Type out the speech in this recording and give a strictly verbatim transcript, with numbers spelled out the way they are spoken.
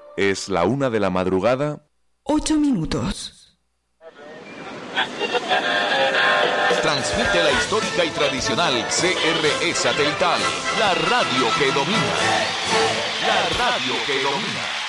Es la una de la madrugada. Ocho minutos. Transmite la histórica y tradicional C R E satelital, la radio que domina. La radio que domina.